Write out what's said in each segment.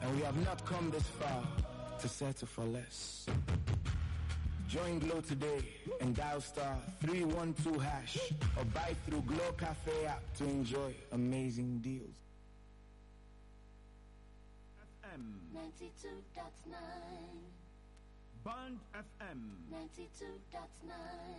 and we have not come this far to settle for less. Join Glow today and dial *312# or buy through Glow Cafe app to enjoy amazing deals. FM 92.9 Band FM 92.9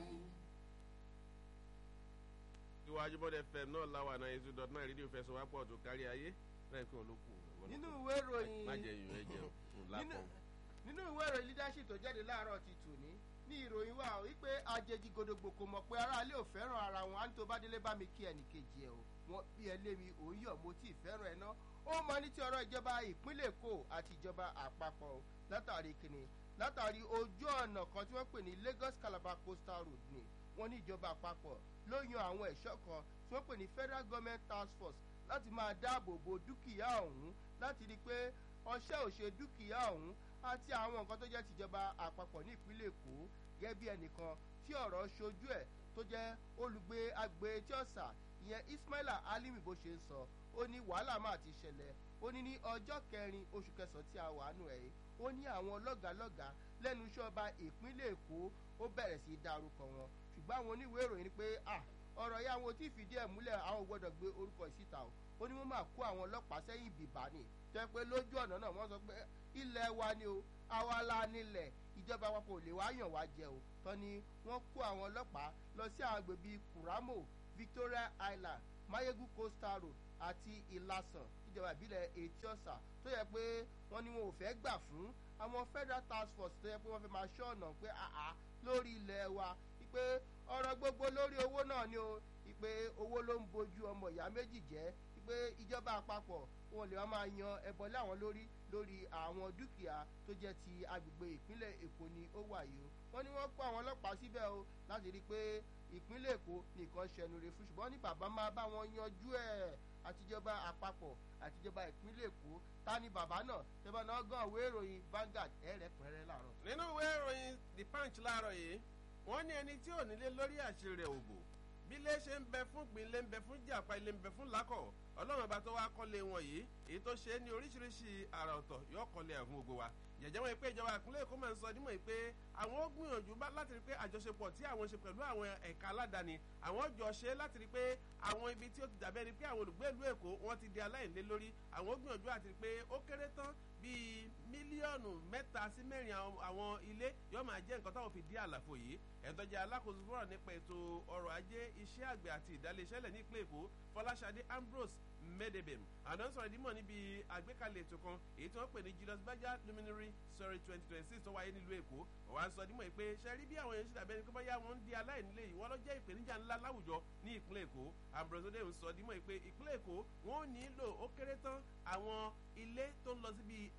Iwájú Bọ́dẹ̀ FM náà láwà 92.9 rédíò fẹsọ̀ wá pọ̀ tó kárí ayé lẹ́ẹ̀kan olókùn. Nínú ìwé ìròyìn má jẹ ìyún ẹ̀jẹ̀ lápọ̀. Nínú ìwé ìròyìn leadership tó jáde láàárọ̀ ti tòní ní ìròyìn wà wípé àjèjì gòdògbò kò mọ̀ pé aráalé ò fẹ́ràn ara wọn á ní tó bá délé bá mi kí ẹnìkejì ẹ̀ o wọn bí ẹ lé mi òun yọ̀ mo tí ì fẹ́ràn ẹ̀ náà ó mọ ní ti ọ̀rọ̀ ìjọba ìpínlẹ̀ Èkó àti ìjọba àpapọ̀ látàrí kìnnì látàrí ojú ọ̀nà kan tí wọ́n pè ní Lagos Calabar Coastal Road ni wọ́n ní ìjọba àpapọ̀ ló yan àwọn ẹ̀ṣọ́ kan tí wọ́n pè ní Federal Government Task Force láti máa dáàbò bo dúkìá ọ̀hún láti rí i pé ọṣẹ́ ò ṣe dúkìá ọ̀hún àti àwọn nǹkan tó jẹ́ tìjọba àpapọ̀ ní ìpínlẹ̀ Èkó gẹ́gẹ́ bí ẹnìkan tí ọ̀rọ̀ ṣojú ẹ̀ tó jẹ́ olùgbé agbè Etí Ọ̀sà ìyẹn Ismaila Alimi bó ṣe ń sọ ó ní wàhálà máa ti ṣẹlẹ̀ ó ní ọjọ́ 4 oṣù kẹsàn-án tí a wà nù ẹ̀ ó ní àwọn lọ́gàálọ́gàá lẹ́nu iṣẹ́ ọba ìpínlẹ̀ Èkó ó bẹ̀rẹ̀ sí í dárúkọ wọn ṣùgbọ́n àwọn oníwèé ìròyìn ni pé ọ̀rọ̀ yìí àwọn tí fìdí ẹ̀ múlẹ̀ àwọn gbọ́dọ̀ gbé orúkọ ìsíta o ó ní wọ́n máa kó àwọn ọlọ́pàá sẹ́yìn bìbá ni jẹ́ pé lójú ọ̀nà náà wọ́n sọ pé ilẹ̀ wa ni o àwa la nílẹ̀ ìjọba àpapọ̀ ò lè wá yàn wá jẹ o tán ni wọ́n kó àwọn ọlọ́pàá lọ sí àwọn agbègbè bíi Kuramo Victoria Island Mayegun Coastal Road àti Ìlasàn ìjọba ìbílẹ̀ Etí Ọ̀sà tó yẹ pé wọ́n ní wọn ò fẹ́ gbà fún àwọn Federal Task Force tó yẹ pé wọ́n fẹ́ máa ṣọ́ ọ̀nà pé lórí ilẹ̀ wa pé ọ̀rọ̀ gbogbo lórí owó náà ni o pé owó ló ń bojú ọmọ ìyá méjì jẹ́ pé ìjọba àpapọ̀ wọn lè wá máa yan ẹbọ láwọn lórí àwọn dúkìá tó jẹ́ ti agbègbè ìpínlẹ̀ Èkó ni ó wà yìí o wọ́n ní wọ́n kó àwọn ọlọ́pàá síbẹ̀ o láti rí i pé ìpínlẹ̀ Èkó nìkan ṣẹnure fún ṣùgbọ́n ní bàbá máa bá wọn yanjú ẹ̀ àtijọba àpapọ̀ àtijọba ìpínlẹ̀ Èkó ta ni bàbá náà tẹ́bá náà gan ìwé ìròyìn Vanguard ẹ̀rẹ́pẹ̀rẹ́ láàárọ̀. Nínú ìwé ìròyìn The Punch láàárọ̀ yìí wọ́n ní ẹni tí ò nílé lórí àṣírí rẹ̀ òbò bí ilé ṣe ń bẹ fún gbin ilé ń bẹ fún jàpá ilé ń bẹ fún lákọ̀ Ọlọ́run ọba tó wá kọ́lé wọn yìí èyí tó ṣe é ní oríṣiríṣi àrà ọ̀tọ̀ yóò kọ́lé ẹ̀fún gbogbo wa jẹ̀jẹ̀ wọn pé ìjọba ìpínlẹ̀ Èkó máa ń sọ nímọ̀ pé àwọn ó gbìyànjú láti rí pé àjọṣepọ̀ tí àwọn ṣe pẹ̀lú àwọn ẹ̀ka aládàáni àwọn jọ ṣe láti rí pé àwọn ibi tí ó ti dàbẹ́ ni pé àwọn olùgbé ìlú Èkó wọ́n ti di aláìní lórí àwọn ó gbìyànjú àti rí pé ó kéré tán bíi mílíọ̀nù 3 sí 4 àwọn ilé yóò máa jẹ́ nǹkan táwọn fi dí àlàfo yìí ẹ̀ńtọ́jà alákòóso fọ́rọ̀ nípa ètò ọrọ̀ ajé iṣẹ́ àgbẹ̀ àti ìdálẹ́sẹ́lẹ̀ ní ìpínlẹ̀ Èkó Fọláṣadé Ambrose Medebem àná sọ̀rọ̀ ìdímọ̀ níbi àgbékalẹ̀ ètò kan èyí tí wọ́n pè ní Julius Berger Luminary Surrey 2026 tó wáyé nílùú Èkó ọ̀wá ń sọ ìdímọ̀ pé ṣe rí bí àwọn èèyàn ṣe dàbẹ́ ni kó bá yá wọn ń di aláìnílé yìí wọ́n lọ jẹ́ ìpèníjà ńlá láwùjọ ní ìpínlẹ̀ Èkó Ambrose Medebem sọ ìdímọ̀ pé ìpínlẹ̀ Èkó wọ́n nílò ó kéré tán àwọn ilé tó ń lọ síbi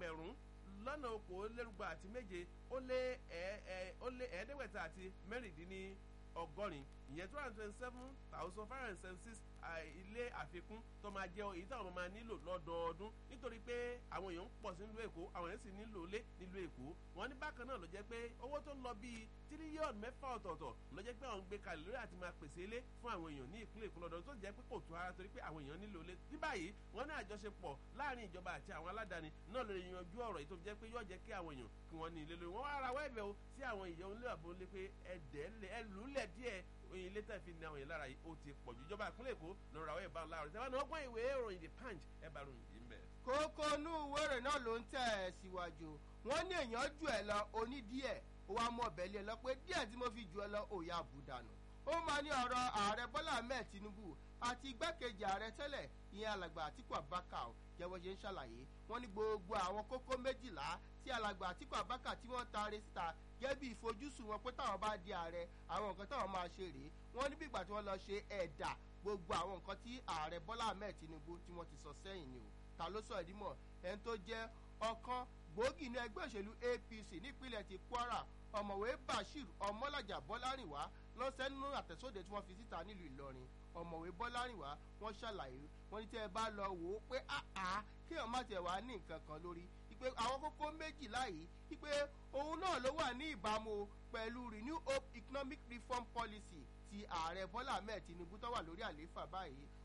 1,247 ó lé ẹ̀ẹ́dẹ́gbẹ̀ta àti mẹ́rìndínlọ́gọ́rin ìyẹn 227,576 ilé àfikún tó máa jẹ́ èyí táwọn máa nílò lọ́dọọdún nítorí pé àwọn èèyàn ń pọ̀ sí nílùú Èkó àwọn èèyàn sì nílò ilé nílùú Èkó wọ́n ní bákan náà ló jẹ́ pé owó tó ń lọ bíi tírílíọ̀nù 6 ọ̀tọ̀ọ̀tọ̀ ló jẹ́ pé àwọn ń gbé kalẹ̀ lórí àti máa pèsè ilé fún àwọn èèyàn ní ìpínlẹ̀ Èkó lọ́dọọdún tó jẹ́ pé kò tó ara torí pé àwọn èèyàn nílò ilé ní báyìí wọ́n ní àjọṣepọ̀ láàrin ìjọba àti àwọn aládàáni náà ló lè yanjú ọ̀rọ̀ yìí tó jẹ́ pé yóò jẹ́ kí àwọn èèyàn kí wọ́n ní ilé lórí wọ́n wá ara wẹ́ẹ̀bẹ̀ o sí àwọn èèyàn onílé àbólé pé ẹlùúlẹ̀ díẹ̀ oyin ilé tẹ̀ fi ní àwọn èèyàn lára yìí ó ti pọ̀ jù ìjọba ìpínlẹ̀ Èkó lọ́rọ̀ àwọn ìbá láàrọ̀ tẹ́wọ́n náà gbọ́n ìwé ìròyìn The Punch ẹ bá ròyìn yìí ń bẹ̀. kókó inú ìwé ìròyìn náà ló ń tẹ̀ ẹ́ síwájú wọ́n ní èèyàn jù ẹ lọ oní díẹ̀ ó wá mọ̀ bẹ́ẹ̀ lọ pé díẹ̀ tí mo fi jù ẹ lọ òòyà àbùdànù ó máa ní ọ̀rọ̀ ààrẹ Bọ́lá Ahmed Tinubu àti igbákejì ààrẹ tẹ́lẹ̀ ìyẹn alàgbà Àtíkù Abubakar jẹ́wọ́ ṣe ń ṣàlàyé wọ́n ní gbogbo àwọn kókó 12 tí alàgbà Àtíkù Abubakar tí wọ́n taari síta gẹ́gẹ́ bí ìfojúsùn wọn pé táwọn bá di ààrẹ àwọn nǹkan táwọn máa ṣe rèé wọ́n ní bí ìgbà tí wọ́n lọ ṣe ẹ̀dà gbogbo àwọn nǹkan tí ààrẹ Bọ́lá Ahmed Tinubu tí wọ́n ti sọ sẹ́yìn ni o ta ló sọ ìdímọ̀ ẹni tó jẹ́ ọ̀kan gbòógì ní ẹgbẹ́ òṣèlú APC nípínlẹ̀ ti Kwara ọ̀mọ̀wé Bashir Ọmọlájà Bọ́lárìnwá lọ́sẹ̀ nínú àtẹ̀sóde tí wọ́n fi síta nílùú Ìlọrin ọ̀mọ̀wé Bọ́lárìnwá wọ́n ṣàlàyé wọ́n ní tẹ́ ẹ bá lọ wò ó pé kéèyàn má tiẹ̀ wá ní nǹkan kan lórí pé àwọn kókó 12 yìí pé òun náà ló wà ní ìbámu pẹ̀lú Renew Hope Economic Reform Policy ti ààrẹ Bọ́lá Ahmed Tinubu tó wà lórí àlééfà báyìí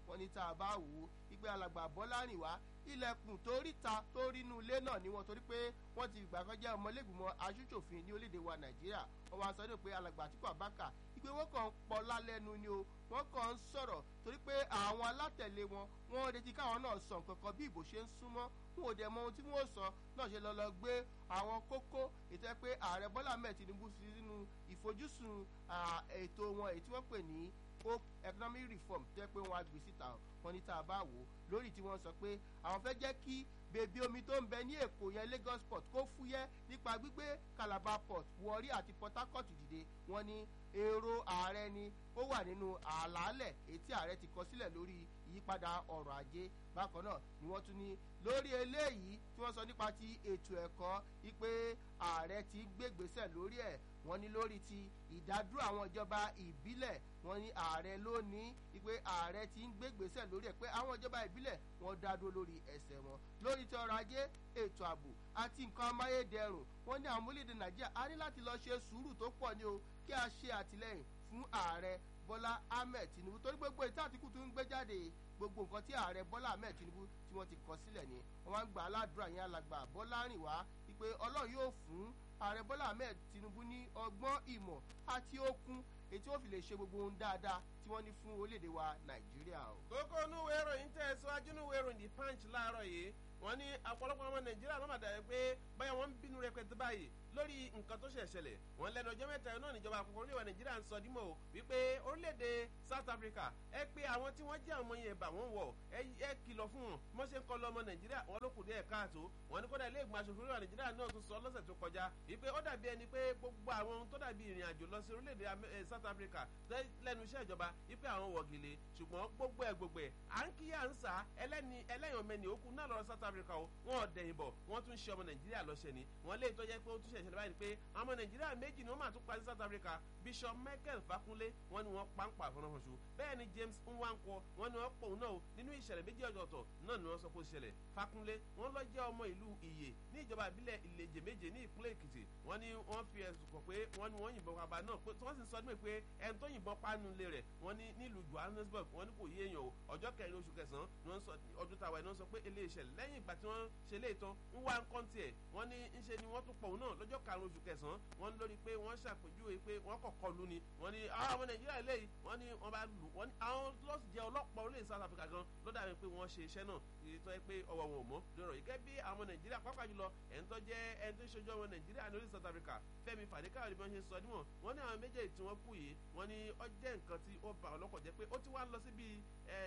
wọ́n ní tá a bá wò ó wípé alàgbà Bọ́lárìnwá ilẹ̀kùn tó ríta tó rínú ilé náà ni wọ́n torí pé wọ́n ti ìgbà kan jẹ́ ọmọlẹ́gbìmọ̀ aṣòfin ní orílẹ̀-èdè wa Nàìjíríà wọ́n wá sọ pé alàgbà Àtíkù Abubakar ìpè wọ́n kàn ń pọ̀ lálẹ́nu ni o wọ́n kàn ń sọ̀rọ̀ torí pé àwọn alátẹ̀lé wọ́n retí káwọn náà sọ nǹkan kan bí ìbò ṣe ń súnmọ́ wọn ò dẹ̀ mọ ohun tí wọ́n sọ náà ṣe lọ gbé àwọn kókó ètò ẹ pé ààrẹ Bọ́lá Ahmed Tinubu sí nínú ìfojúsùn ètò wọn èyí tí wọ́n pè ní hope economic reform tẹ́ pé wọ́n á gbé síta wọn ní tá a bá wò ó lórí tí wọ́n sọ pé àwọn fẹ́ jẹ́ kí bèbí omi tó ń bẹ ní Èkó yẹn Lagos port kó fúyẹ́ nípa gbígbé Calabar port Warri àti Port Harcourt dìde wọ́n ní èrò ààrẹ ni ó wà nínú àlàálẹ̀ èyí tí ààrẹ ti kọ sílẹ̀ lórí ìyípadà ọrọ̀ ajé bákan náà ni wọ́n tún ní lórí eléyìí tí wọ́n sọ nípa ti ètò ẹ̀kọ́ wípé ààrẹ ti gbégbèsè lórí ẹ̀ wọ́n ní lórí ti ìdádúró àwọn ìjọba ìbílẹ̀ wọ́n ní ààrẹ ló ní wípé ààrẹ ti ń gbégbèsè lórí ẹ̀ pé àwọn ìjọba ìbílẹ̀ wọ́n dá dúró lórí ẹsẹ̀ wọn lórí ti ọrọ̀ ajé ètò ààbò àti nǹkan amáyédẹrùn wọ́n ní àwọn orílẹ̀-èdè Nàìjíríà a ní láti lọ ṣe sùúrù tó pọ̀ ní o kí a ṣe àtìlẹ́yìn fún ààrẹ Bọ́lá Ahmed Tinubu torí gbogbo ìta Àtíkù tó ń gbé jáde gbogbo nǹkan tí ààrẹ Bọ́lá Ahmed Tinubu tí wọ́n ti kọ sílẹ̀ ni wọ́n wá ń gba aládùúrà yẹn alàgbà Bọ́lárìnwá wípé Ọlọ́run yóò fún ààrẹ Bọ́lá Ahmed Tinubu ní ọgbọ́n ìmọ̀ àti okun èyí tí wọ́n fi lè ṣe gbogbo ohun dáadáa tí wọ́n ní fún orílẹ̀-èdè wa Nàìjíríà o. kókó núwèé ìròyìn tẹ̀síwájú núwèé ìròyìn The Punch láàárọ̀ yìí wọ́n ní ọ̀pọ̀lọpọ̀ ọmọ Nàìjíríà ló máa dàbí pé báyọ̀ wọ́n ń bínú rẹpẹtẹ báyìí lórí nǹkan tó ṣẹ̀ ṣẹlẹ̀ wọ́n lẹ́nu ọjọ́ mẹ́ta náà níjọba àkọ́kọ́ orílẹ̀-èdè Nàìjíríà ń sọ dímọ̀ o wípé orílẹ̀-èdè South Africa ẹ pé àwọn tí wọ́n jẹ́ ọmọ yẹn bà wọ́n wọ̀ ẹ kìlọ̀ fún wọn mọ́ ṣe ń kọ́ lọ́mọ Nàìjíríà wọn ló kù díẹ̀ káàtó wọ́n ní kódà ilé ìgbìmọ̀ aṣòfin orílẹ̀-èdè Nàìjíríà náà tún sọ lọ́sẹ̀ tó kọjá wípé ó dàbí ẹni pé gbogbo àwọn ohun tó dàbí ìrìn àjò lọ sí orílẹ̀-èdè South Africa lẹ́nu iṣẹ́ ìjọba wípé àwọn wọ̀gìlì ṣùgbọ́n gbogbo ẹ̀ à ń kíyà ń sá ẹlẹ́yìn ọmọ ẹni òkú náà lọ South Africa o wọn ò dẹ̀yìn bọ̀ wọ́n tún ṣe ọmọ Nàìjíríà lọ́ṣẹ̀ ni wọ́n lé ìtọ́jẹ́ pé ó tún ṣẹ̀ṣẹ̀ báyìí pé ọmọ Nàìjíríà méjì ni wọ́n máa tún pa sí South Africa Bishop Michael Fakunle wọ́n ní wọ́n pàǹpà fọnàfọ̀ṣù bẹ́ẹ̀ ni James Nwankwo wọ́n ní wọ́n pọ̀ náà o nínú ìṣẹ̀lẹ̀ méjì ọ̀tọ̀ọ̀tọ̀ náà ni wọ́n sọ pé ó ṣẹlẹ̀ Fakunle wọ́n lọ jẹ́ ọmọ ìlú Ìyè ní ìjọba ìbílẹ̀ Ìlẹ̀jẹ̀ méje ní ìpínlẹ̀ Èkìtì wọ́n ní wọ́n fi ẹ̀sùn kàn pé wọ́n ní wọ́n yìnbọn pa bàbá náà pé tí wọ́n sì sọ nígbà pé ẹni tó yìnbọn pánú ilé rẹ̀ wọ́n ní nílùú Johannesburg wọ́n ní kò yé èèyàn o ọjọ́ 4 oṣù kẹsàn-án ni wọ́n sọ ọdún tàwa ẹ̀ náà sọ pé ilé ìṣẹ̀lẹ̀ lẹ́yìn ìgbà tí wọ́n ṣe lé ìtàn ń wá ń kọ́ńtì ẹ̀ wọ́n ní ń ṣe ni wọ́n tún pọ̀ òun náà lọ́jọ́ 5 oṣù kẹsàn-án wọ́n lórí pé wọ́n ṣàpèjúwe pé wọ́n kọ̀kọ́ lu ni wọ́n ní àwọn Nàìjíríà eléyìí wọ́n ní wọ́n bá lù wọ́n ní àwọn lọ́sì jẹ́ ọlọ́pàá orílẹ̀ South Africa gan ló dàbí pé wọ́n ṣe iṣẹ́ náà ìtọ́ pé ọwọ́ wọn ò mọ́ lọ́rọ̀ yìí gẹ́gẹ́ bí àwọn Nàìjíríà pàápàá jùlọ ẹni tó ṣojú ọmọ Nàìjíríà ní orílẹ̀ South Africa Fẹ́mi Fàdékàwé ni wọ́n ṣe sọ níwọ̀n wọ́n ní àwọn méjèèjì tí wọ́n kú yìí wọ́n ní ó jẹ́ nǹkan tí ó bà ọlọ́kọ̀ jẹ́ pé ó ti wá lọ sí bíi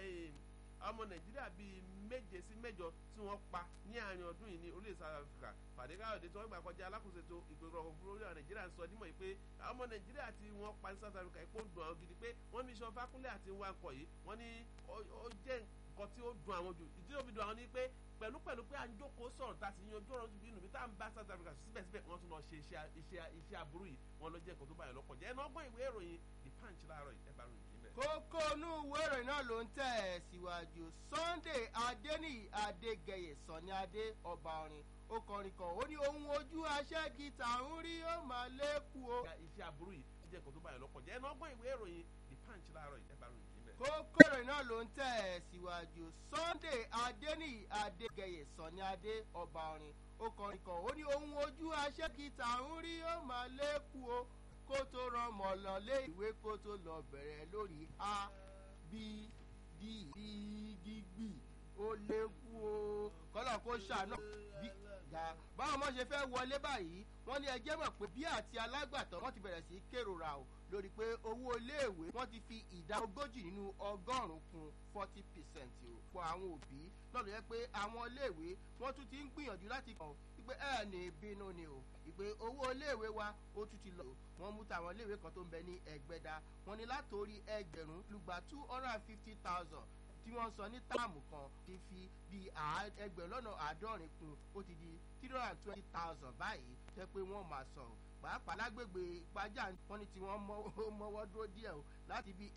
ọmọ Nàìjíríà bíi 7 sí 8 tí wọ́n pa ní àárín ọdún yìí ní orílẹ̀ South Africa Fàdékàwé tí wọ́n gbà kọjá alákòóso ètò ìgbèrò ọkọ̀ orílẹ̀ Nàìjíríà ń sọ dímọ̀ yìí pé ọmọ Nàìjíríà tí wọ́n pa ní South Africa ipò ń dùn àwọn gidi pé wọ́n ní Bishop Fakunle àti Nwankwo yìí wọ́n ní ó jẹ́ nǹkan tí ó dùn àwọn jù ìdí òbí dùn àwọn ní pé pẹ̀lú pé à ń jókòó sọ̀rọ̀ tá a sì yanjú ọ̀rọ̀ bínú bí tá à ń bá South Africa síbẹ̀síbẹ̀ wọ́n tún lọ ṣe iṣẹ́ aburú yìí wọ́n lọ jẹ́ nǹkan tó báyọ̀ lọ́pọ̀ jẹ́ ẹnu ọgbọ́n ìwé ìròyìn The Punch láàárọ̀ ẹ̀bá ròyìn yìí mẹ́. kókó inú ìwé ìròyìn náà ló ń tẹ̀ ẹ́ síwájú Sunday Adéníyì Adégẹyè Sànní Adé ọba orin ó kọrin kan ó ní ohun ojú aṣẹ́gìtà ń rí ó máa lékù o. iṣẹ́ aburú yìí jẹ́ nǹkan tó báyọ̀ lọ́pọ̀ jẹ́ ẹnu ọgbọ́n ìwé ìròyìn The Punch láàárọ̀ ẹ̀bá ròyìn yìí mẹ́. kókó ìròyìn náà ló ń tẹ̀ ẹ́ síwájú Sunday Adéníyì Adégẹyè Sànní Adé ọba orin ó kọrin kan ó ní ohun ojú aṣẹ́gìtà ń rí ó máa lékù o kó tó rán mọ́ lọ lé ìwé kó tó lọ bẹ̀rẹ̀ lórí A B D gbígbì ó lékù o kọ́lọ̀ kó ṣàánú bí ga báwọn ọmọ ṣe fẹ́ wọlé báyìí wọ́n ní ẹjẹ́ mọ̀ pé bí àti alágbàtọ́ wọ́n ti bẹ̀rẹ̀ sí kérora o lórí pé owó iléèwé wọ́n ti fi ìdá 40 nínú 100 kún 40% o fún àwọn òbí lọ́dọ̀ yẹ pé àwọn iléèwé wọ́n tún ti ń gbìyànjú láti kàn wípé ẹ̀ ní bínú ni o ìpè owó iléèwé wa ó tún ti lọ wọ́n mú tàwọn iléèwé kan tó ń bẹ ní Ẹgbẹ́dá wọ́n ní látòrí ẹgbẹ̀rún lùgbà 250,000 tí wọ́n sọ ní táàmù kan ti fi bí ẹgbẹ̀rún lọ́nà 70 kún ó ti di 320,000 báyìí jẹ́ pé wọ́n máa san pàápàá lágbègbè ìpájà wọ́n ní tí wọ́n mọ́wọ́ dúró díẹ̀ o láti bí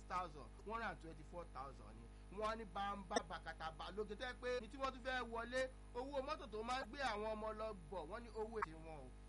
86,124,000 ni wọ́n ní bàǹbà bàkàtà lóge tẹ́ pé ní tí wọ́n tún fẹ́ wọlé owó mọ́tò tó máa ń gbé àwọn ọmọ lọ bọ̀ wọ́n ní owó èsì wọn o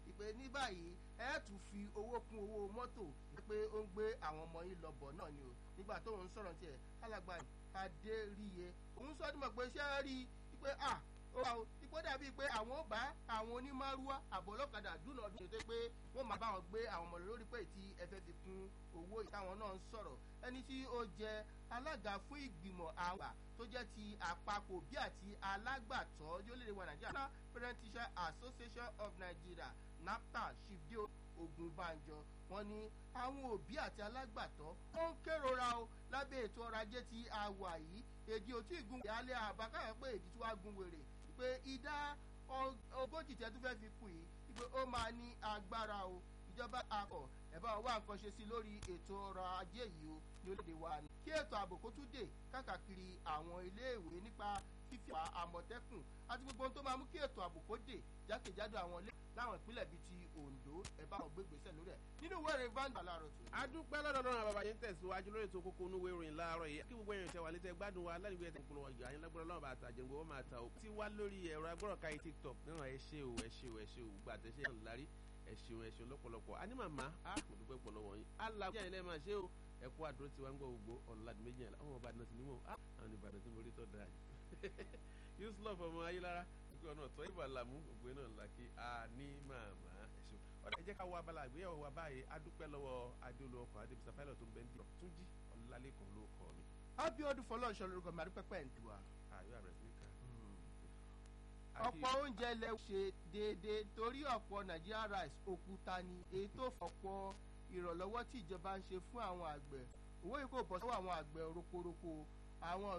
ìpè ní báyìí ẹ tún fi owó kún owó mọ́tò pé ó ń gbé àwọn ọmọ yìí lọ bọ̀ náà ni o nígbà tó ń sọ̀rọ̀ tiẹ̀ alàgbà Adéríye òun sọ ọdún mọ̀ pé ṣé rí i pé ipò dàbí pé àwọn ò bá àwọn onímọ̀rúwá àbọ̀ ọlọ́kadà dúnàdún ṣe pé wọ́n máa bá wọn gbé àwọn ọmọ lórí pé tí ẹ fẹ́ fi kún owó ìtàwọn náà ń sọ̀rọ̀ ẹni tí ó jẹ alága fún ìgbìmọ̀ àgbà tó jẹ́ ti àpapọ̀ òbí àti alágbàtọ́ ní orílẹ̀-èdè wa Nàìjíríà National Parent Teacher Association of Nigeria NAPTA Ṣìbíò Ògúnbànjọ wọ́n ní àwọn òbí àti alágbàtọ́ wọ́n ń kérora o lábẹ́ ètò ọrọ̀ ajé tí a wà yìí èdè ò tí ì gun ìyáálé àbákáyọ̀ pé èdè tí wàá gun wèrè pé ìdá ogójì tẹ́ tó fẹ́ fi kù yìí pé ó máa ní agbára o ìjọba akọ ẹ̀bá wa nǹkan ṣe sí lórí ètò ọrọ̀ ajé yìí o ní orílẹ̀-èdè wa ni kí ètò ààbò kó tún dé káàkiri àwọn iléèwé nípa fífi Àmọ̀tẹ́kùn àti gbogbo ohun tó máa mú kí ètò ààbò kó dé jákèjádò àwọn ilé láwọn ìpínlẹ̀ bíi ti Ondo ẹ̀bá wọn gbé gbèsè lórí ẹ̀ nínú ìwé ìròyìn Vanguard láàárọ̀ tó. adúpẹ́ lọ́dọ̀ náà bàbá yín tẹ̀síwájú lórí ètò kókó onúwé ìròyìn láàárọ̀ yìí kí gbogbo èèyàn ṣe wà létí gbádùn wa láti gbé ẹ̀tẹ̀ ìpolówó ọjà yín lágbára Ọlọ́run bá àtàjẹ́ gbogbo máa ta òkú tí wá lórí ẹ̀rọ agbọ́rọ̀ká yìí TikTok náà ẹ ṣé o gbà tẹ̀sẹ̀ yàn lárí ẹ ṣeun lọ́pọ̀lọpọ̀ a ní màmá mo dúpẹ́ pọ̀ lọ́wọ́ yín aláwọ̀ yẹn lẹ́ẹ̀ máa ṣe o ẹ kú àdúró tiwa ń gbọ́ gbogbo ọ̀làdì méjì yẹn àwọn Ìbàdàn ti níwọ̀n àwọn Ìbàdàn tí mo rí tọ́ da yìí Yusuf ọmọ ayélujára nígbà náà tọ́ ìbò àlàmú ògbé náà ńlá kí a ní màmá ẹ̀ṣọ́ ọ̀dà ẹ jẹ́ ká wọ abala àgbéyẹ̀wò wa báyìí adúpẹ́ lọ́wọ́ adéolú ọkọ̀ adébísà pilot tó ń bẹ́ ń dì Túnjí Ọlálékan ló kọ́ mi. Abíọ́dún Fọlọ́runṣọ́ lórúkọ mi àdúpẹ́pẹ́ ń tiwa. ayọ̀ àbẹ̀rẹ̀ sí ní ká. ọ̀pọ̀ oúnjẹ lẹ ṣe déédéé torí ọ̀pọ̀ Nigeria rice òkúta ni èyí tó fọ̀pọ̀ ìrànlọ́wọ́ tí ìjọba ń ṣe fún àwọn àgbẹ̀ owó yìí kò bọ́ sọ́wọ́ àwọn àgbẹ̀ rokoroko àwọn